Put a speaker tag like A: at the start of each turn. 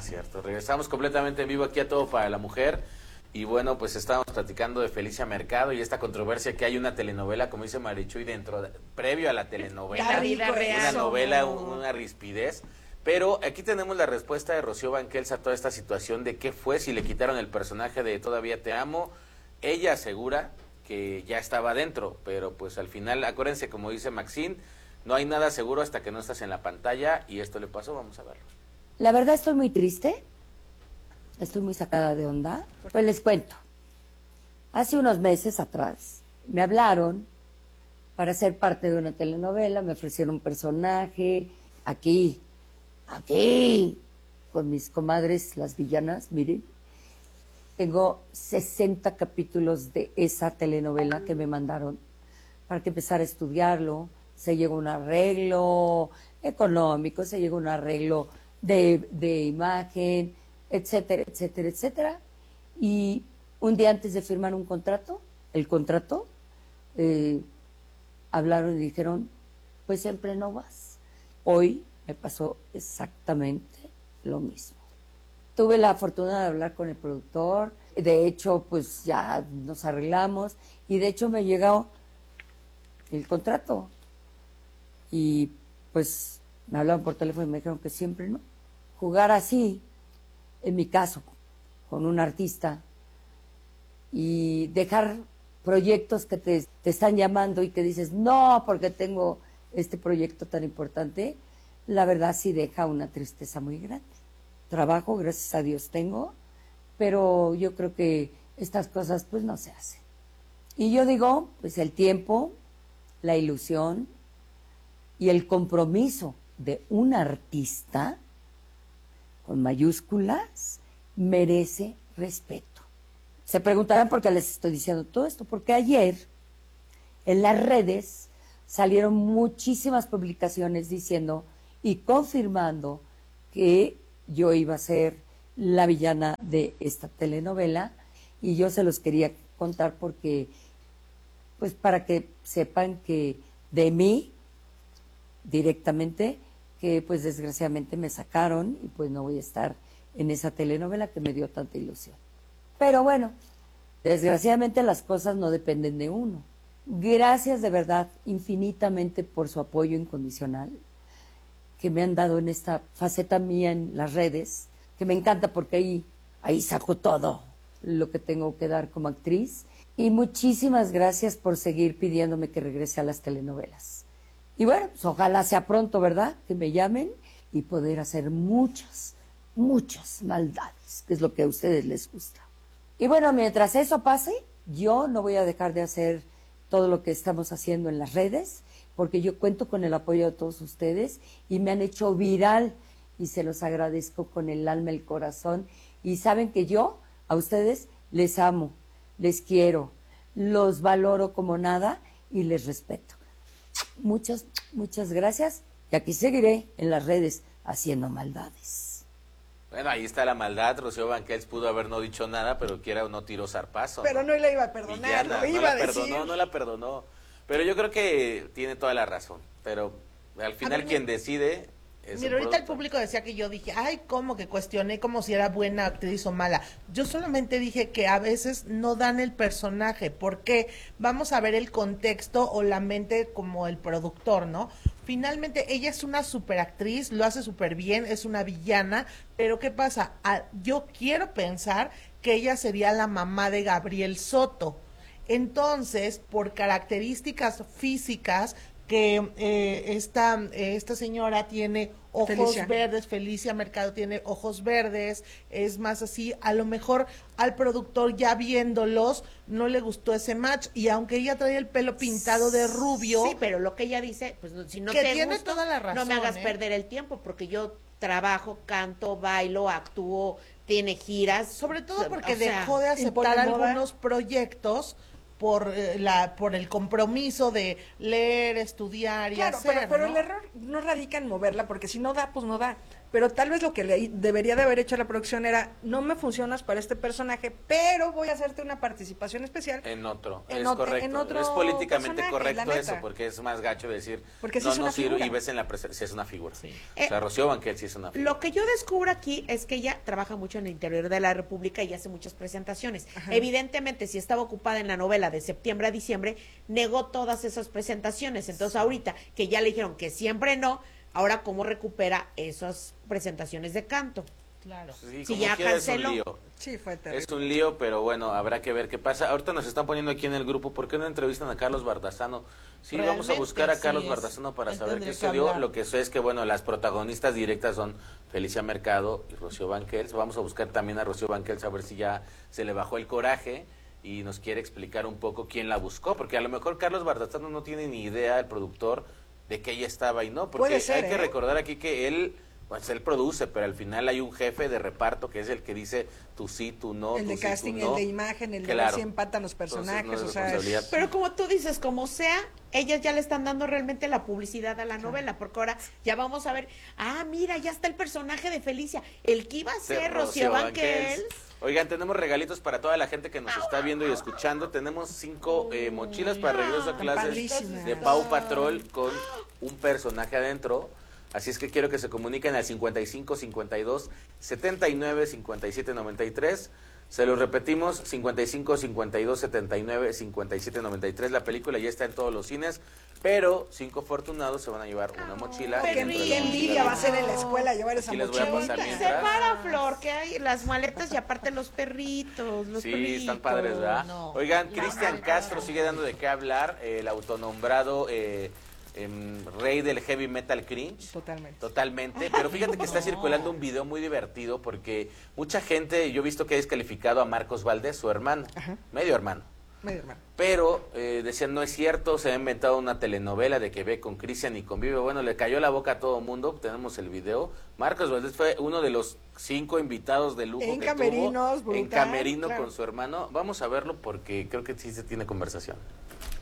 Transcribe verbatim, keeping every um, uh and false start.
A: cierto. Regresamos completamente en vivo aquí a Todo para la Mujer. Y bueno, pues estábamos platicando de Felicia Mercado y esta controversia que hay una telenovela, como dice Marichuy, dentro, de, previo a la telenovela.
B: La vida real.
A: Una novela, una rispidez. Pero aquí tenemos la respuesta de Rocío Banquels a toda esta situación de qué fue, si le quitaron el personaje de Todavía te amo. Ella asegura que ya estaba dentro, pero pues al final, acuérdense, como dice Maxine, no hay nada seguro hasta que no estás en la pantalla y esto le pasó, vamos a verlo.
C: La verdad estoy muy triste, estoy muy sacada de onda, pues les cuento. Hace unos meses atrás me hablaron para ser parte de una telenovela, me ofrecieron un personaje, aquí, aquí, con mis comadres, las villanas, miren. Tengo sesenta capítulos de esa telenovela que me mandaron para que empezara a estudiarlo. Se llegó a un arreglo económico, se llegó a un arreglo de, de imagen, etcétera, etcétera, etcétera. Y un día antes de firmar un contrato, el contrato, eh, hablaron y dijeron, pues siempre no vas. Hoy me pasó exactamente lo mismo. Tuve la fortuna de hablar con el productor, de hecho, pues ya nos arreglamos, y de hecho me llegó el contrato. Y pues me hablaban por teléfono y me dijeron que siempre no. Jugar así, en mi caso, con un artista, y dejar proyectos que te, te están llamando y que dices, no, porque tengo este proyecto tan importante, la verdad sí deja una tristeza muy grande. Trabajo, gracias a Dios tengo, pero yo creo que estas cosas pues no se hacen. Y yo digo, pues el tiempo, la ilusión y el compromiso de un artista, con mayúsculas, merece respeto. Se preguntarán por qué les estoy diciendo todo esto, porque ayer en las redes salieron muchísimas publicaciones diciendo y confirmando que yo iba a ser la villana de esta telenovela, y yo se los quería contar porque, pues para que sepan que de mí, directamente, que pues desgraciadamente me sacaron y pues no voy a estar en esa telenovela que me dio tanta ilusión. Pero bueno, desgraciadamente las cosas no dependen de uno. Gracias de verdad infinitamente por su apoyo incondicional que me han dado en esta faceta mía en las redes, que me encanta porque ahí, ahí saco todo lo que tengo que dar como actriz. Y muchísimas gracias por seguir pidiéndome que regrese a las telenovelas. Y bueno, pues ojalá sea pronto, ¿verdad?, que me llamen y poder hacer muchas, muchas maldades, que es lo que a ustedes les gusta. Y bueno, mientras eso pase, yo no voy a dejar de hacer todo lo que estamos haciendo en las redes, porque yo cuento con el apoyo de todos ustedes y me han hecho viral y se los agradezco con el alma, el corazón. Y saben que yo a ustedes les amo, les quiero, los valoro como nada y les respeto. Muchas, muchas gracias, y aquí seguiré en las redes haciendo maldades.
A: Bueno, ahí está la maldad. Rocío Banquels pudo haber no dicho nada, pero quiera o no tiró zarpazo.
B: Pero no, no la iba a perdonar,
A: Villana,
B: lo iba
A: no la
B: a decir.
A: perdonó, no la perdonó. Pero yo creo que tiene toda la razón. Pero al final
B: ver,
A: quien decide es
D: Mira, ahorita el público decía que yo dije, ay, ¿cómo que cuestioné como si era buena actriz o mala? Yo solamente dije que a veces no dan el personaje, porque vamos a ver el contexto o la mente como el productor, ¿no? Finalmente, ella es una superactriz, lo hace súper bien, es una villana, pero ¿qué pasa? Ah, yo quiero pensar que ella sería la mamá de Gabriel Soto. Entonces, por características físicas, que eh, esta, eh, esta señora tiene ojos
B: Felicia.
D: verdes, Felicia Mercado tiene ojos verdes, es más así, a lo mejor al productor ya viéndolos no le gustó ese match, y aunque ella trae el pelo pintado de rubio.
E: Sí, pero lo que ella dice, pues si no
D: que
E: te
D: tiene
E: gusta,
D: toda la razón,
E: no me hagas
D: ¿eh?
E: perder el tiempo, porque yo trabajo, canto, bailo, actúo, tiene giras.
D: Sobre todo porque
E: o sea,
D: dejó de
B: impone
D: aceptar
B: moda.
D: algunos proyectos por eh, la por el compromiso de leer, estudiar y
B: Claro,
D: hacer,
B: pero, pero
D: ¿no?
B: el error no radica en moverla, porque si no da, pues no da. pero tal vez lo que le, debería de haber hecho la producción era, no me funcionas para este personaje, pero voy a hacerte una participación especial.
A: En otro,
B: En
A: es
B: ot-
A: correcto.
B: en otro
A: es políticamente
B: personaje,
A: correcto
B: la
A: eso,
B: neta.
A: porque es más gacho decir,
B: Porque sí
A: no,
B: es una
A: no sirve,
B: figura.
A: y ves en la presencia, sí es una figura.
E: Sí.
A: O sea,
E: Eh,
A: Rocío Banquel sí es una figura.
E: Lo que yo descubro aquí es que ella trabaja mucho en el interior de la República y hace muchas presentaciones.
B: Ajá.
E: Evidentemente, si estaba ocupada en la novela de septiembre a diciembre, negó todas esas presentaciones. Entonces, ahorita que ya le dijeron que siempre no, ahora cómo recupera esas presentaciones de canto.
D: Claro.
A: Sí,
E: Si
A: como
E: ya
A: quiera, es un
E: canceló.
A: lío.
B: Sí, fue terrible.
A: Es un lío, pero bueno, habrá que ver qué pasa. Ahorita nos están poniendo aquí en el grupo, ¿por qué no entrevistan a Carlos Bardazano? Sí, vamos a
D: Realmente,
A: buscar a
D: sí
A: Carlos
D: es.
A: Bardazano para
D: Él
A: saber
D: tendría
A: qué
D: que
A: se dio.
D: hablar.
A: Lo que sé es que, bueno, las protagonistas directas son Felicia Mercado y Rocío Banquels. Vamos a buscar también a Rocío Banquels a ver si ya se le bajó el coraje y nos quiere explicar un poco quién la buscó, porque a lo mejor Carlos Bardazano no tiene ni idea, el productor, de que ella estaba y no, porque
B: Puede ser,
A: hay que
B: ¿eh?
A: recordar aquí que él... Pues él produce, pero al final hay un jefe de reparto que es el que dice tú sí, tú no,
B: El
A: tú
B: de
A: sí,
B: casting,
A: tú
B: el
A: no.
B: de imagen, el de ver
A: Claro.
B: si empatan los
A: Entonces,
B: personajes,
A: no es
B: o sea,
A: responsabilidad.
B: es-
E: Pero como tú dices, como sea, ellas ya le están dando realmente la publicidad a la novela, porque ahora ya vamos a ver, ah, mira, ya está el personaje de Felicia, el que iba a
A: De
E: ser Rocío Banquels.
A: Banquels. Oigan, tenemos regalitos para toda la gente que nos está viendo y escuchando. Tenemos cinco eh, mochilas para regreso a clases
B: padrísimas.
A: de Pau Patrol con un personaje adentro. Así es que quiero que se comuniquen al cincuenta y cinco, cincuenta y dos, setenta y nueve, cincuenta y siete, noventa y tres. Se lo repetimos, cincuenta y cinco, cincuenta y dos, setenta y nueve, cincuenta y siete, noventa y tres. La película ya está en todos los cines, pero cinco afortunados se van a llevar una mochila.
B: Qué,
A: dentro de la
B: qué envidia
A: mochila.
B: va a ser en la escuela llevar esa
A: Aquí les voy a
B: mochila.
A: pasar
E: Se
A: mientras.
E: para, Flor, que hay las maletas y aparte los perritos, los
A: Sí,
E: perritos.
A: están padres, ¿verdad?
E: No.
A: Oigan, Cristian Castro sigue dando de qué hablar, eh, el autonombrado eh, em, rey del heavy metal cringe.
B: Totalmente.
A: Totalmente, pero fíjate que está circulando un video muy divertido porque mucha gente, yo he visto que ha descalificado a Marcos Valdés, su hermano,
B: Ajá.
A: medio hermano.
B: Medio hermano.
A: Pero eh, decían, no es cierto, se ha inventado una telenovela de que ve con Cristian y convive. Bueno, le cayó la boca a todo mundo, tenemos el video. Marcos Valdés fue uno de los cinco invitados de lujo
B: En
A: que
B: camerinos,
A: tuvo. En
B: brutal,
A: camerino
B: claro.
A: con su hermano. Vamos a verlo porque creo que sí se tiene conversación.